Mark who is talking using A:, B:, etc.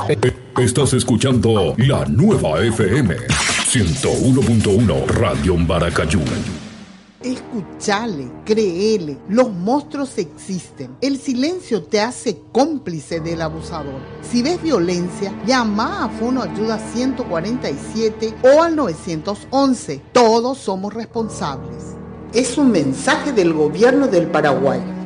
A: Estás escuchando la nueva FM 101.1 Radio Maracayú.
B: Escuchale, créele, los monstruos existen. El silencio te hace cómplice del abusador. Si ves violencia, llama a Fono Ayuda 147 o al 911. Todos somos responsables. Es un mensaje del gobierno del Paraguay.